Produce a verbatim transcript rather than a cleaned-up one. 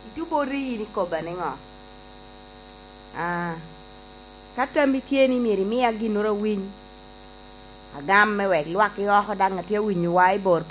itu bori ni ko banengo ah kata mi tieni mi mi agi noro win agam me wek luak yo khodan ngati win wai bor